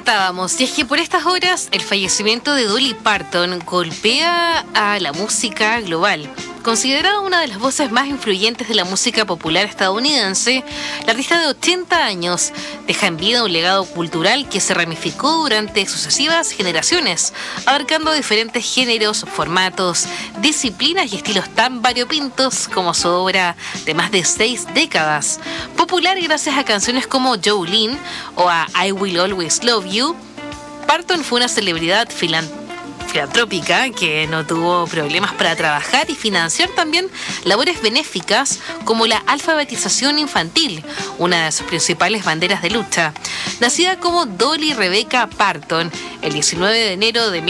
comentábamos, y es que por estas horas el fallecimiento de Dolly Parton golpea a la música global. Considerada una de las voces más influyentes de la música popular estadounidense, la artista de 80 años deja en vida un legado cultural que se ramificó durante sucesivas generaciones, abarcando diferentes géneros, formatos, disciplinas y estilos tan variopintos como su obra de más de 6 décadas. Popular gracias a canciones como Jolene o a I Will Always Love You, Parton fue una celebridad filantrópica que no tuvo problemas para trabajar y financiar también labores benéficas como la alfabetización infantil, una de sus principales banderas de lucha. Nacida como Dolly Rebecca Parton el 19 de enero de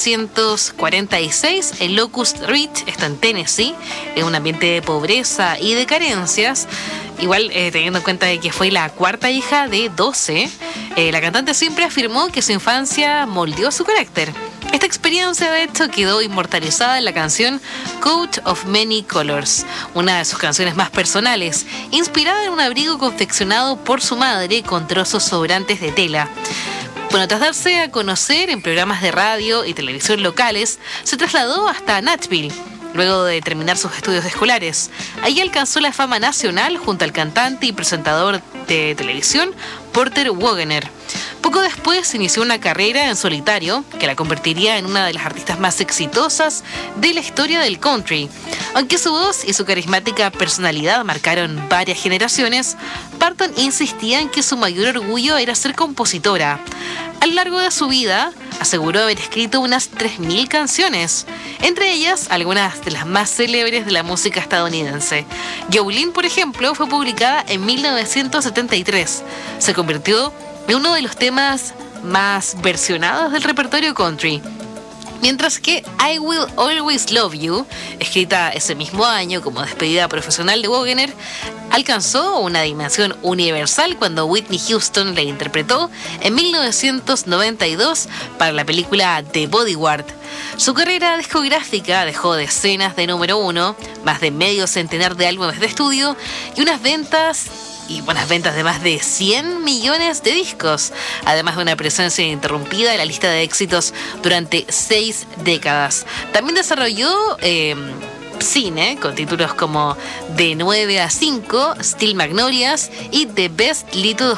1946 en Locust Ridge, esto en Tennessee, en un ambiente de pobreza y de carencias. Igual, teniendo en cuenta de que fue la cuarta hija de 12, la cantante siempre afirmó que su infancia moldeó su carácter. Esta experiencia, de hecho, quedó inmortalizada en la canción Coat of Many Colors, una de sus canciones más personales, inspirada en un abrigo confeccionado por su madre con trozos sobrantes de tela. Bueno, tras darse a conocer en programas de radio y televisión locales, se trasladó hasta Nashville, luego de terminar sus estudios escolares. Allí alcanzó la fama nacional junto al cantante y presentador de televisión Porter Wagoner. Poco después inició una carrera en solitario que la convertiría en una de las artistas más exitosas de la historia del country. Aunque su voz y su carismática personalidad marcaron varias generaciones, Parton insistía en que su mayor orgullo era ser compositora. A lo largo de su vida, aseguró haber escrito unas 3.000 canciones, entre ellas algunas de las más célebres de la música estadounidense. Jolene, por ejemplo, fue publicada en 1973. Se convirtió en uno de los temas más versionados del repertorio country. Mientras que I Will Always Love You, escrita ese mismo año como despedida profesional de Wagoner, alcanzó una dimensión universal cuando Whitney Houston la interpretó en 1992 para la película The Bodyguard. Su carrera discográfica dejó decenas de número 1, más de medio centenar de álbumes de estudio y unas ventas de más de 100 millones de discos, además de una presencia ininterrumpida en la lista de éxitos durante 6 décadas. También desarrolló cine con títulos como De 9 a 5, Steel Magnolias y The Best Little